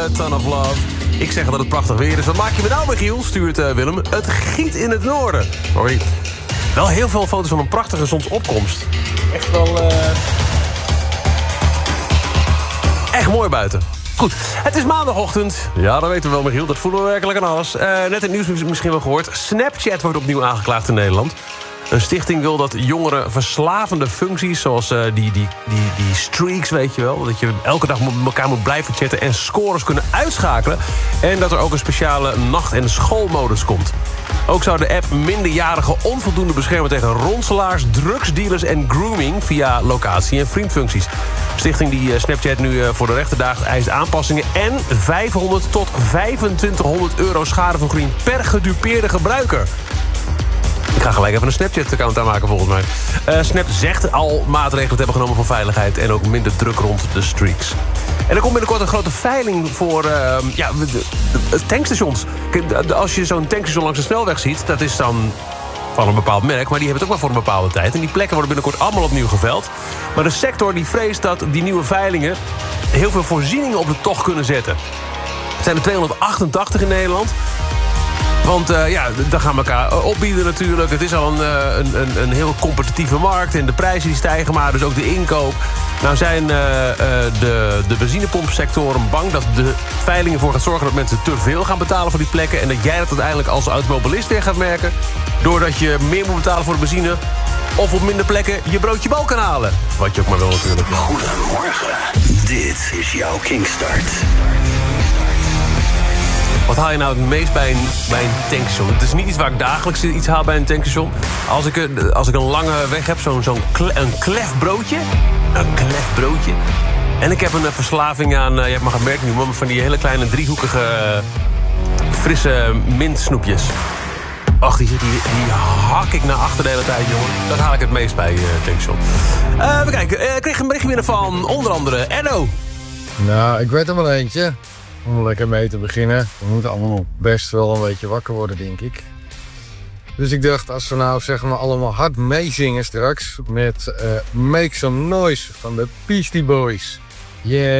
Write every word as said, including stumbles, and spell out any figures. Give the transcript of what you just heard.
A Ton of Love. Ik zeg dat het prachtig weer is. Wat maak je me nou, Michiel? Stuurt uh, Willem. Het giet in het noorden. Sorry. Wel heel veel foto's van een prachtige zonsopkomst. Echt wel... Uh... Echt mooi buiten. Goed, het is maandagochtend. Ja, dat weten we wel, Michiel. Dat voelen we werkelijk aan alles. Uh, net in het nieuws misschien wel gehoord. Snapchat wordt opnieuw aangeklaagd in Nederland. Een stichting wil dat jongeren verslavende functies... zoals uh, die, die, die, die streaks, weet je wel... dat je elke dag met elkaar moet blijven chatten... en scores kunnen uitschakelen. En dat er ook een speciale nacht- en schoolmodus komt. Ook zou de app minderjarigen onvoldoende beschermen... tegen ronselaars, drugsdealers en grooming... via locatie- en vriendfuncties. De stichting die Snapchat nu voor de rechter daagt... eist aanpassingen en vijfhonderd tot vijfentwintighonderd euro schadevergoeding... per gedupeerde gebruiker. Ik ga gelijk even een Snapchat-account aanmaken volgens mij. Uh, Snap zegt al maatregelen te hebben genomen voor veiligheid... en ook minder druk rond de streaks. En er komt binnenkort een grote veiling voor uh, ja, de, de, de tankstations. Kijk, als je zo'n tankstation langs de snelweg ziet... dat is dan van een bepaald merk, maar die hebben het ook maar voor een bepaalde tijd. En die plekken worden binnenkort allemaal opnieuw geveild. Maar de sector die vreest dat die nieuwe veilingen... heel veel voorzieningen op de tocht kunnen zetten. Het zijn er tweehonderdachtentachtig in Nederland... Want uh, ja, dan gaan we elkaar opbieden natuurlijk. Het is al een, een, een, een heel competitieve markt. En de prijzen die stijgen, maar dus ook de inkoop. Nou zijn uh, uh, de, de benzinepompsectoren bang dat de veilingen voor gaat zorgen... dat mensen te veel gaan betalen voor die plekken. En dat jij dat uiteindelijk als automobilist weer gaat merken. Doordat je meer moet betalen voor de benzine. Of op minder plekken je broodje bal kan halen. Wat je ook maar wil natuurlijk. Goedemorgen. Dit is jouw Kinkstart. Wat haal je nou het meest bij een, bij een tankstation? Het is niet iets waar ik dagelijks iets haal bij een tankstation. Als ik, als ik een lange weg heb, zo'n zo'n kle, een klef broodje. Een klef broodje. En ik heb een verslaving aan, je hebt maar gemerkt nu, van die hele kleine driehoekige frisse mintsnoepjes. Ach, die, die, die hak ik naar achter de hele tijd, jongen. Dat haal ik het meest bij uh, tankstation. Uh, we kijken, uh, ik kreeg een berichtje binnen van onder andere Edo. Nou, ik weet er wel eentje. Om lekker mee te beginnen. We moeten allemaal best wel een beetje wakker worden, denk ik. Dus ik dacht, als we nou zeg maar allemaal hard meezingen straks... met uh, Make Some Noise van de Beastie Boys. Yeah.